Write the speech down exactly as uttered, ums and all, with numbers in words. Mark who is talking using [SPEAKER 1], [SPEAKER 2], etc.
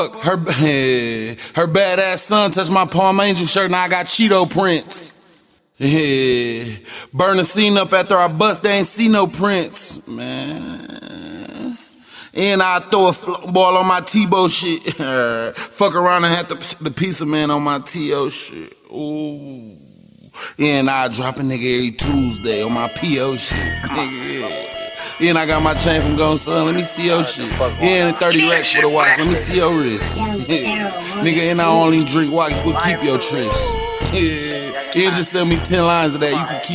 [SPEAKER 1] Her, yeah, her badass son touched my Palm Angel shirt, now I got Cheeto prints. Yeah, burn the scene up after I bust, they ain't see no prints, man. And I throw a ball on my Tebow shit. Fuck around and have the, the pizza man on my T O shit. Ooh. And I drop a nigga every Tuesday on my P O shit. Nigga. And I got my chain from Gone Son. Let me see your shit. Yeah, and thirty racks for the watch. Let me see your wrist. Yeah. Nigga, and I only drink watch. You could keep your tryst. Yeah. You just send me ten lines of that. You can keep.